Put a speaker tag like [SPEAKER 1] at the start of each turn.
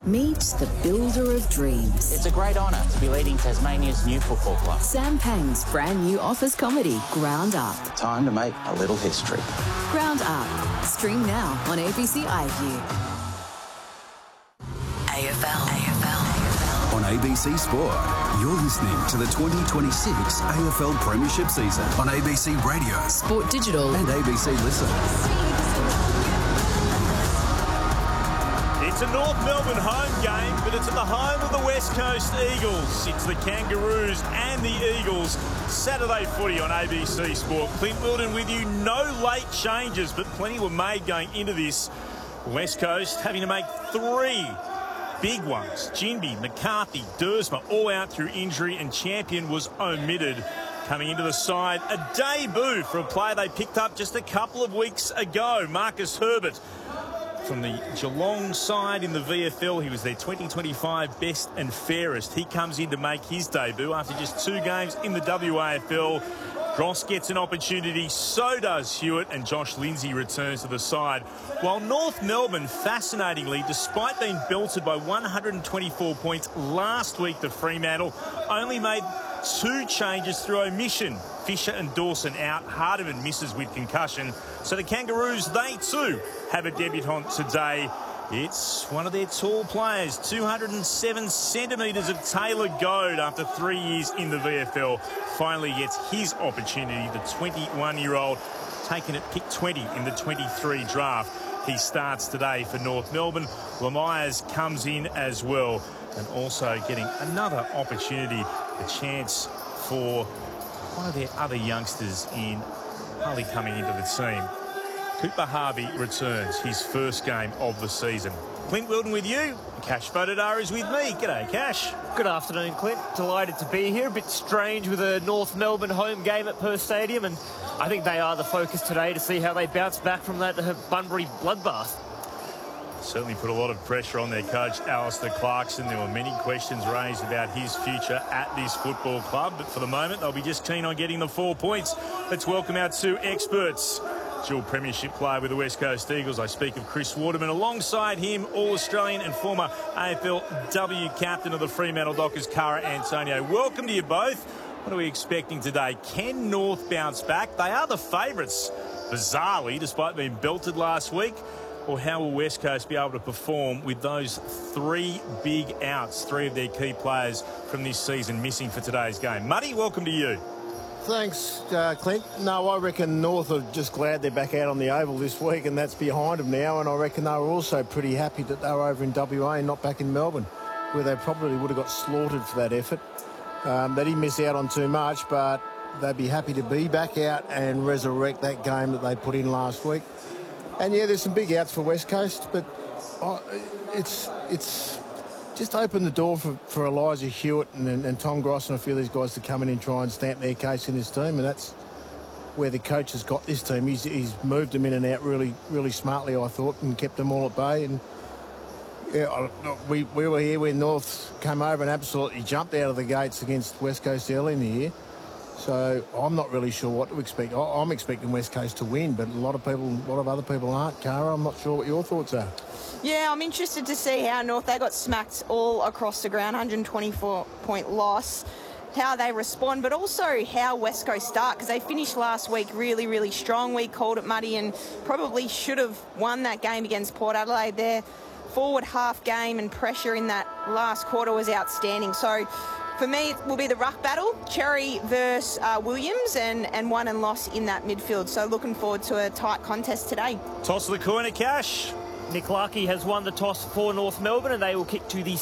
[SPEAKER 1] Meet the builder of dreams.
[SPEAKER 2] It's a great honour to be leading Tasmania's new football club.
[SPEAKER 1] Sam Pang's brand new office comedy, Ground Up.
[SPEAKER 2] Time to make a little history.
[SPEAKER 1] Ground Up. Stream now on ABC iView. AFL.
[SPEAKER 3] On ABC Sport, you're listening to the 2026 AFL Premiership season on ABC Radio,
[SPEAKER 1] Sport Digital
[SPEAKER 3] and ABC Listen.
[SPEAKER 4] It's a North Melbourne home game, but it's at the home of the West Coast Eagles. It's the Kangaroos and the Eagles. Saturday footy on ABC Sport. Clint Wilden with you. No late changes, but plenty were made going into this. West Coast having to make three big ones. Ginbey, McCarthy, Dersma all out through injury, and Champion was omitted. Coming into the side, a debut for a player they picked up just a couple of weeks ago, Marcus Herbert. From the Geelong side in the VFL, he was their 2025 best and fairest. He comes in to make his debut after just 2 games in the WAFL. Gross gets an opportunity, so does Hewitt, and Josh Lindsay returns to the side. While North Melbourne, fascinatingly, despite being belted by 124 points last week to Fremantle, only made 2 changes through omission. Fisher and Dawson out. Hardiman misses with concussion. So the Kangaroos, they too have a debutant today. It's one of their tall players, 207 centimetres of Taylor Goad after 3 years in the VFL. Finally gets his opportunity, the 21-year-old, taken at pick 20 in the 23 draft. He starts today for North Melbourne. Lemires comes in as well, and also getting another opportunity, a chance for one of their other youngsters in Harley coming into the team. Cooper Harvey returns, his first game of the season. Clint Wilden with you. Cash Bodadar is with me. G'day, Cash.
[SPEAKER 5] Good afternoon, Clint. Delighted to be here. A bit strange with a North Melbourne home game at Perth Stadium, and I think they are the focus today to see how they bounce back from that Bunbury bloodbath.
[SPEAKER 4] Certainly put a lot of pressure on their coach, Alistair Clarkson. There were many questions raised about his future at this football club, but for the moment, they'll be just keen on getting the 4 points. Let's welcome our 2 experts. Dual premiership player with the West Coast Eagles. I speak of Chris Waterman. Alongside him, All-Australian and former AFLW captain of the Fremantle Dockers, Cara Antonio. Welcome to you both. What are we expecting today? Can North bounce back? They are the favourites, bizarrely, despite being belted last week. Or how will West Coast be able to perform with those 3 big outs, 3 of their key players from this season missing for today's game? Muddy, welcome to you.
[SPEAKER 6] Thanks, Clint. No, I reckon North are just glad they're back out on the Oval this week, and that's behind them now. And I reckon they were also pretty happy that they were over in WA and not back in Melbourne, where they probably would have got slaughtered for that effort. They didn't miss out on too much, but they'd be happy to be back out and resurrect that game that they put in last week. And yeah, there's some big outs for West Coast, but it's just opened the door for Elijah Hewitt and Tom Gross and a few of these guys to come in and try and stamp their case in this team, and that's where the coach has got this team. He's moved them in and out really, really smartly, I thought, and kept them all at bay. And yeah, we were here when North came over and absolutely jumped out of the gates against West Coast early in the year. So I'm not really sure what to expect. I'm expecting West Coast to win, but a lot of other people aren't. Cara, I'm not sure what your thoughts are.
[SPEAKER 7] Yeah, I'm interested to see how North, they got smacked all across the ground, 124-point loss, how they respond, but also how West Coast start, because they finished last week really, really strong. We called it muddy and probably should have won that game against Port Adelaide. Their forward half game and pressure in that last quarter was outstanding. So for me, it will be the ruck battle, Cherry versus Williams, and won and lost in that midfield. So looking forward to a tight contest today.
[SPEAKER 4] Toss of the coin of Cash.
[SPEAKER 5] Nick Larkey has won the toss for North Melbourne, and they will kick to the